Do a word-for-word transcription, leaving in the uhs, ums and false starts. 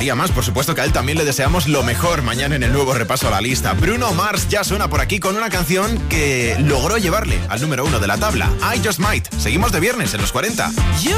faltaría más. Por supuesto que a él también le deseamos lo mejor mañana en el nuevo repaso a la lista. Bruno Mars ya suena por aquí con una canción que logró llevarle al número uno de la tabla, I Just Might. Seguimos de viernes en los cuarenta.